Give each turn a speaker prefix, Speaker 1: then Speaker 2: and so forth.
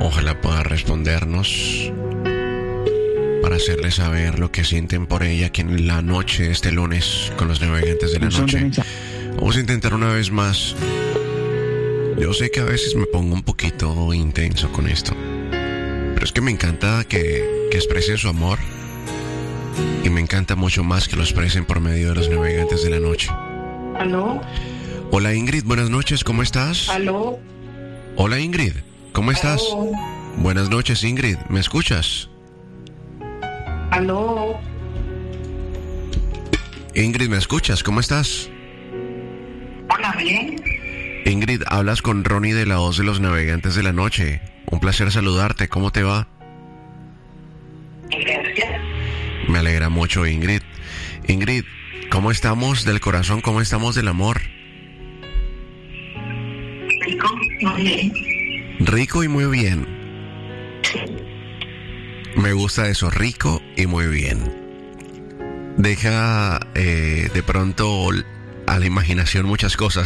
Speaker 1: Ojalá pueda respondernos para hacerle saber lo que sienten por ella aquí en la noche de este lunes con los navegantes de la noche. Vamos a intentar una vez más. Yo sé que a veces me pongo un poquito intenso con esto, pero es que me encanta que expresen su amor, y me encanta mucho más que lo expresen por medio de los navegantes de la noche.
Speaker 2: ¿Aló?
Speaker 1: Hola Ingrid, buenas noches, ¿cómo estás?
Speaker 2: ¿Aló?
Speaker 1: Hola Ingrid, ¿cómo estás?
Speaker 2: ¿Aló?
Speaker 1: Buenas noches Ingrid, ¿me escuchas?
Speaker 2: ¿Aló?
Speaker 1: Ingrid, ¿me escuchas? ¿Cómo estás?
Speaker 2: Hola, bien.
Speaker 1: Ingrid, hablas con Ronnie de la Voz de los Navegantes de la Noche. Un placer saludarte, ¿cómo te va?
Speaker 2: Gracias.
Speaker 1: Me alegra mucho, Ingrid. Ingrid, ¿cómo estamos del corazón? ¿Cómo estamos del amor?
Speaker 2: Rico, muy bien.
Speaker 1: Rico y muy bien. Me gusta eso, rico y muy bien. Deja de pronto a la imaginación muchas cosas.